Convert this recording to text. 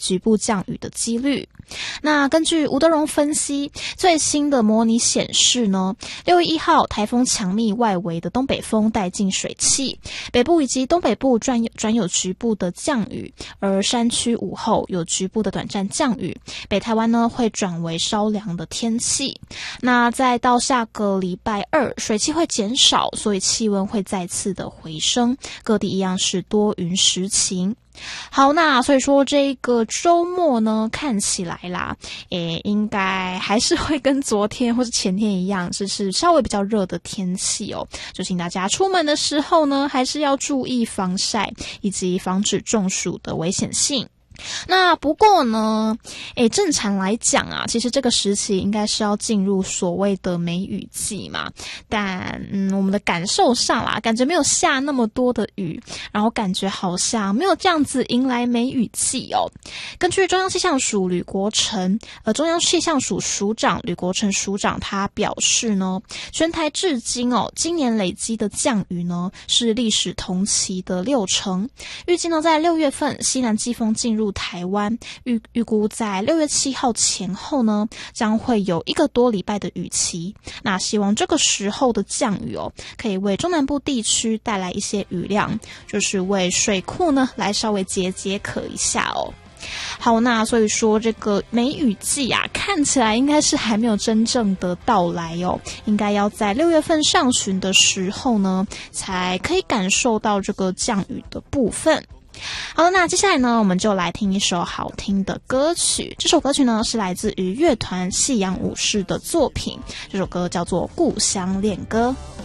局部降雨的几率。那根据吴德荣分析，最新的模拟显示呢，6月1号台风强密外围的东北风带进水汽，北部以及东北部转有局部的降雨，而山区午后有局部的短暂降雨，北台湾呢会转为稍凉的天气。那再到下个礼拜2，水汽会减少，所以气温会再次的回升，各地一样是多云时晴。好，那所以说这个周末呢，看起来啦，应该还是会跟昨天或是前天一样，就是稍微比较热的天气哦。就请大家出门的时候呢，还是要注意防晒以及防止中暑的危险性。那不过呢，正常来讲啊，其实这个时期应该是要进入所谓的梅雨季嘛，但我们的感受上啦，感觉没有下那么多的雨，然后感觉好像没有这样子迎来梅雨季哦。根据中央气象署吕国成，中央气象署署长吕国成署长他表示呢，全台至今今年累积的降雨呢是历史同期的60%，预计呢在6月份西南季风进入台湾，预估在6月7号前后呢，将会有1个多礼拜的雨期。那希望这个时候的降雨可以为中南部地区带来一些雨量，就是为水库呢来稍微解渴一下哦。好，那所以说这个梅雨季啊，看起来应该是还没有真正的到来哦，应该要在6月份上旬的时候呢，才可以感受到这个降雨的部分。好了，那接下来呢，我们就来听一首好听的歌曲。这首歌曲呢，是来自于乐团夕阳武士的作品，这首歌叫做《故乡恋歌》。